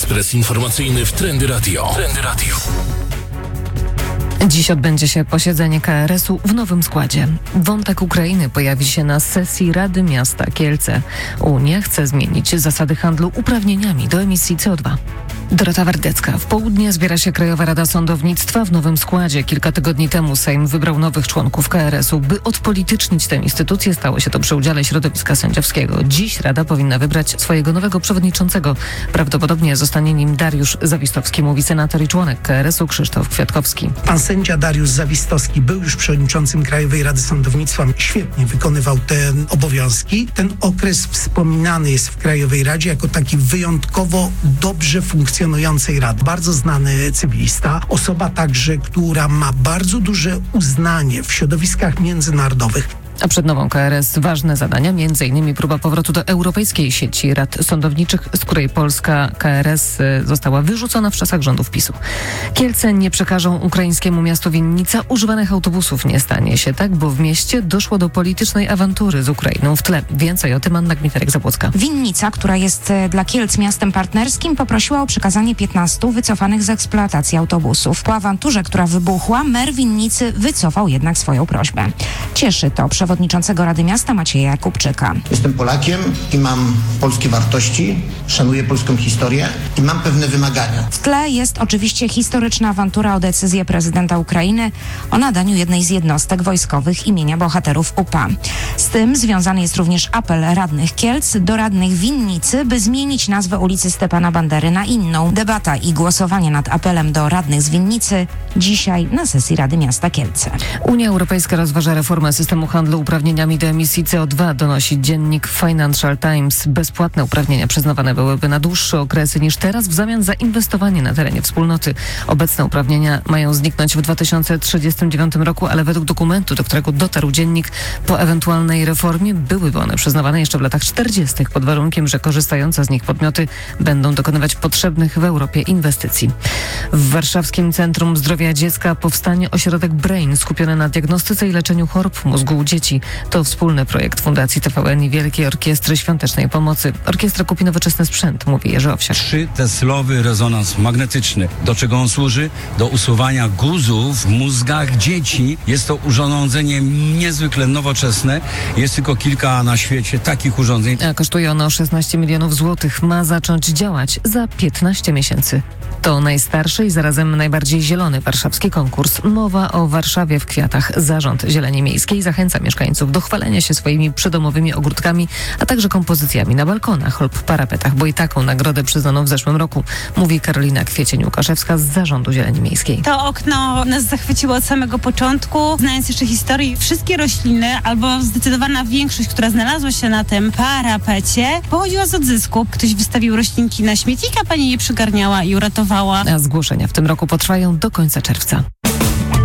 Ekspres informacyjny w Trendy Radio. Trendy Radio. Dziś odbędzie się posiedzenie KRS-u w nowym składzie. Wątek Ukrainy pojawi się na sesji Rady Miasta Kielce. Unia chce zmienić zasady handlu uprawnieniami do emisji CO2. Dorota Wardecka. W południe zbiera się Krajowa Rada Sądownictwa w nowym składzie. Kilka tygodni temu Sejm wybrał nowych członków KRS-u. By odpolitycznić tę instytucję, stało się to przy udziale środowiska sędziowskiego. Dziś Rada powinna wybrać swojego nowego przewodniczącego. Prawdopodobnie zostanie nim Dariusz Zawistowski, mówi senator i członek KRS-u Krzysztof Kwiatkowski. Pan sędzia Dariusz Zawistowski był już przewodniczącym Krajowej Rady Sądownictwa. Świetnie wykonywał te obowiązki. Ten okres wspominany jest w Krajowej Radzie jako taki wyjątkowo dobrze funkcjonującej rady. Bardzo znany cywilista. Osoba także, która ma bardzo duże uznanie w środowiskach międzynarodowych. A przed nową KRS ważne zadania, m.in. próba powrotu do Europejskiej Sieci Rad Sądowniczych, z której polska KRS została wyrzucona w czasach rządów PiS-u. Kielce nie przekażą ukraińskiemu miastu Winnica używanych autobusów. Nie stanie się tak, bo w mieście doszło do politycznej awantury z Ukrainą w tle. Więcej o tym Anna Gmiterek-Zabłocka. Winnica, która jest dla Kielc miastem partnerskim, poprosiła o przekazanie 15 wycofanych z eksploatacji autobusów. Po awanturze, która wybuchła, mer Winnicy wycofał jednak swoją prośbę. Cieszy to przewodniczącego Rady Miasta Macieja Jakubczyka. Jestem Polakiem i mam polskie wartości, szanuję polską historię i mam pewne wymagania. W tle jest oczywiście historyczna awantura o decyzję prezydenta Ukrainy o nadaniu jednej z jednostek wojskowych imienia bohaterów UPA. Z tym związany jest również apel radnych Kielc do radnych Winnicy, by zmienić nazwę ulicy Stepana Bandery na inną. Debata i głosowanie nad apelem do radnych z Winnicy dzisiaj na sesji Rady Miasta Kielce. Unia Europejska rozważa reformę systemu handlu uprawnieniami do emisji CO2, donosi dziennik Financial Times. Bezpłatne uprawnienia przyznawane byłyby na dłuższe okresy niż teraz w zamian za inwestowanie na terenie wspólnoty. Obecne uprawnienia mają zniknąć w 2039 roku, ale według dokumentu, do którego dotarł dziennik, po ewentualnej reformie byłyby one przyznawane jeszcze w latach 40. pod warunkiem, że korzystające z nich podmioty będą dokonywać potrzebnych w Europie inwestycji. W Warszawskim Centrum Zdrowia Dziecka powstanie ośrodek Brain skupiony na diagnostyce i leczeniu chorób mózgu u dzieci. To wspólny projekt Fundacji TVN i Wielkiej Orkiestry Świątecznej Pomocy. Orkiestra kupi nowoczesny sprzęt, mówi Jerzy Owsiak. 3-teslowy rezonans magnetyczny. Do czego on służy? Do usuwania guzów w mózgach dzieci. Jest to urządzenie niezwykle nowoczesne. Jest tylko kilka na świecie takich urządzeń. A kosztuje ono 16 milionów złotych. Ma zacząć działać za 15 miesięcy. To najstarszy i zarazem najbardziej zielony warszawski konkurs. Mowa o Warszawie w kwiatach. Zarząd Zieleni Miejskiej zachęca mieszkańców do chwalenia się swoimi przydomowymi ogródkami, a także kompozycjami na balkonach lub parapetach, bo i taką nagrodę przyznano w zeszłym roku, mówi Karolina Kwiecień-Łukaszewska z Zarządu Zieleni Miejskiej. To okno nas zachwyciło od samego początku. Znając jeszcze historię, wszystkie rośliny, albo zdecydowana większość, która znalazła się na tym parapecie, pochodziła z odzysku. Ktoś wystawił roślinki na śmietnik, a pani je przygarniała i uratowała. A zgłoszenia w tym roku potrwają do końca czerwca.